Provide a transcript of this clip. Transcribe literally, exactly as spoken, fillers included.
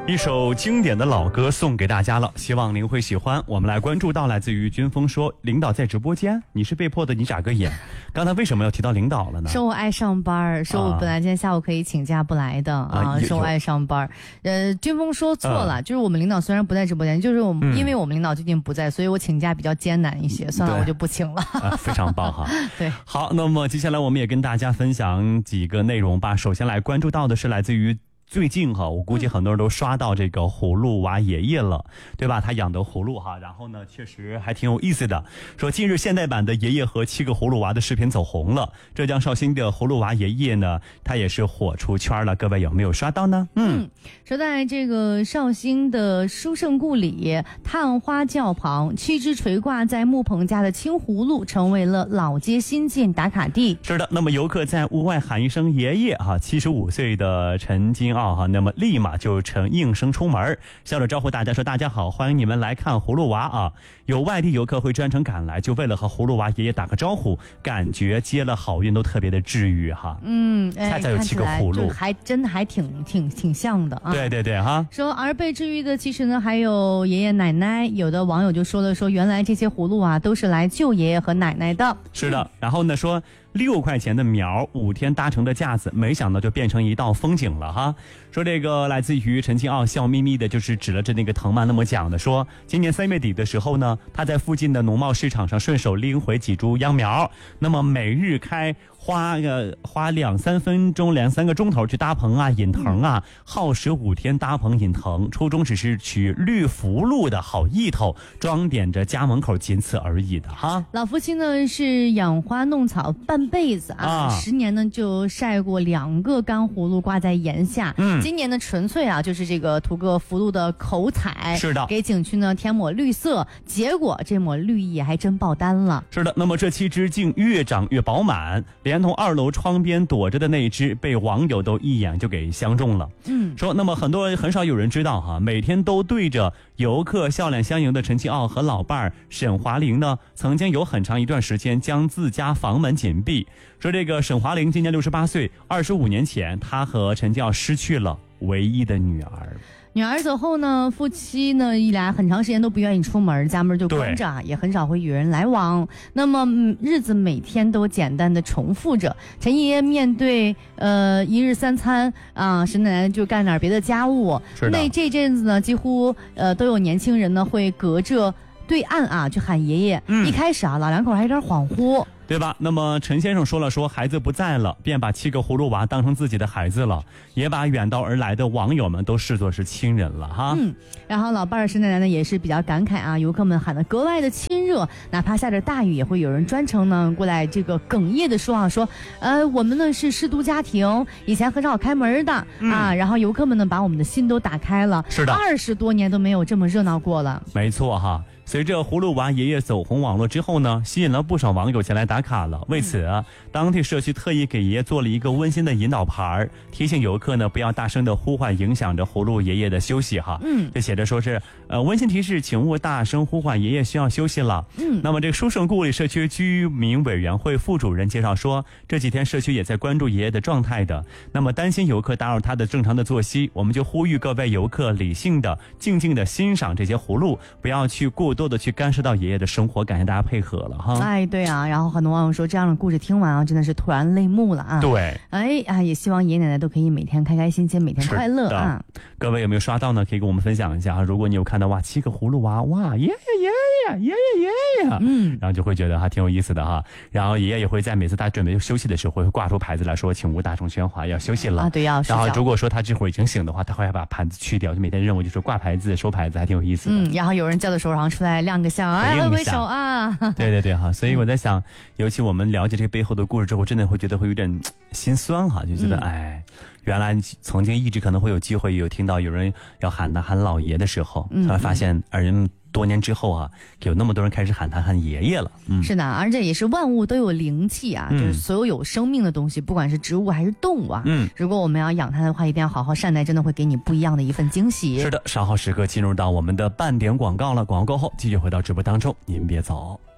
一首经典的老歌送给大家了，希望您会喜欢。我们来关注到来自于军峰说，领导在直播间，你是被迫的，你眨个眼。刚才为什么要提到领导了呢？ 说我爱上班，说我本来今天下午可以请假不来的 啊, 啊说我爱上班。呃，军峰说错了、嗯，就是我们领导虽然不在直播间，就是我们、嗯、因为我们领导最近不在，所以我请假比较艰难一些。算了，我就不请了。 啊、非常棒哈。 对， 好，那么接下来我们也跟大家分享几个内容吧。首先来关注到的是来自于。最近哈，我估计很多人都刷到这个葫芦娃爷爷了，对吧？他养的葫芦哈，然后呢，确实还挺有意思的。说近日现代版的爷爷和七个葫芦娃的视频走红了，浙江绍兴的葫芦娃爷爷呢，他也是火出圈了。各位有没有刷到呢？ 嗯，说在这个绍兴的书圣故里探花轿旁，七只垂挂在木棚架的青葫芦成为了老街新晋打卡地。 是的，那么游客在屋外喊一声爷爷哈，七十五岁的陈金奥哈，那么立马就成应声出门，笑着招呼大家说：“大家好，欢迎你们来看葫芦娃啊！”有外地游客会专程赶来，就为了和葫芦娃爷爷打个招呼，感觉接了好运都特别的治愈哈。 嗯， 恰恰有七个葫芦， 还真的还挺挺挺像的啊。 对对对哈。 说而被治愈的其实呢还有爷爷奶奶，有的网友就说了说，原来这些葫芦啊都是来救爷爷和奶奶的。 是的，然后呢说。六块钱的苗，五天搭成的架子，没想到就变成一道风景了哈。说这个来自于陈金奥笑眯眯的，就是指了着那个藤蔓那么讲的，说今年三月底的时候呢，他在附近的农贸市场上顺手拎回几株秧苗，那么每日开花个花两三分钟、两三个钟头去搭棚啊、引藤啊，耗时五天搭棚引藤，初衷只是取绿福禄的好意头，装点着家门口，仅此而已的哈。 老夫妻呢是养花弄草半辈子啊，啊十年呢就晒过两个干葫芦挂在檐下，嗯，今年呢纯粹啊就是这个图个福禄的口彩， 是的， 给景区呢添抹绿色，结果这抹绿意还真爆单了。 是的，那么这七只竟越长越饱满，连同二楼窗边躲着的那一只，被网友都一眼就给相中了。嗯，说那么很多很少有人知道哈，每天都对着游客笑脸相迎的陈其奥和老伴儿沈华玲呢，曾经有很长一段时间将自家房门紧闭。说这个沈华玲今年六十八岁，二十五年前她和陈其奥失去了唯一的女儿。 女儿走后呢，夫妻呢一俩很长时间都不愿意出门，家门就关着，也很少会与人来往。那么、嗯、日子每天都简单的重复着。陈爷爷面对呃一日三餐啊，沈奶奶就干点别的家务。那这阵子呢，几乎呃都有年轻人呢会隔着对岸啊去喊爷爷。嗯、一开始啊，老两口还有点恍惚。 对吧？那么陈先生说了说孩子不在了，便把七个葫芦娃当成自己的孩子了，也把远道而来的网友们都视作是亲人了哈。嗯， 然后老伴儿沈奶奶呢也是比较感慨啊，游客们喊得格外的亲热，哪怕下着大雨也会有人专程呢过来这个哽咽的说啊说，呃我们呢是失独家庭，以前很少开门的、嗯、啊，然后游客们呢把我们的心都打开了， 是的， 二十多年都没有这么热闹过了。 没错哈。随着葫芦娃爷爷走红网络之后呢，吸引了不少网友前来打卡了。为此啊，当地社区特意给爷爷做了一个温馨的引导牌，提醒游客呢不要大声的呼唤，影响着葫芦爷爷的休息哈。嗯，就写着说是呃温馨提示，请勿大声呼唤，爷爷需要休息了。嗯，那么这个书圣故里社区居民委员会副主任介绍说，这几天社区也在关注爷爷的状态的，那么担心游客打扰他的正常的作息，我们就呼吁各位游客理性的、静静的欣赏这些葫芦，不要去过多的去干涉到爷爷的生活，感谢大家配合了哈。 哎，对啊，然后很多网友说这样的故事听完啊，真的是突然泪目了啊。 对， 哎啊，也希望爷爷奶奶都可以每天开开心心，每天快乐啊。 各位有没有刷到呢？可以跟我们分享一下啊。如果你有看到哇，七个葫芦娃，哇，爷爷爷爷爷爷爷爷，嗯，然后就会觉得还挺有意思的哈。然后爷爷也会在每次他准备休息的时候，会挂出牌子来说，请勿大声喧哗，要休息了啊。对，要睡觉。 然后如果说他这会儿已经醒的话，他会把盘子去掉，就每天任务就是挂牌子、收牌子，还挺有意思的。 嗯，然后有人叫的时候，然后出来亮个相，哎，挥挥手啊。 对对对哈，所以我在想，尤其我们了解这个背后的故事之后，真的会觉得会有点心酸哈，就觉得、嗯、哎，原来曾经一直可能会有机会有听到有人要喊他喊老爷的时候，才、嗯、发现而人。多年之后啊，有那么多人开始喊他喊爷爷了。嗯， 是的，而且也是万物都有灵气啊、嗯，就是所有有生命的东西，不管是植物还是动物啊，嗯，如果我们要养它的话，一定要好好善待，真的会给你不一样的一份惊喜。 是的，稍后时刻进入到我们的半点广告了，广告过后继续回到直播当中，您别走。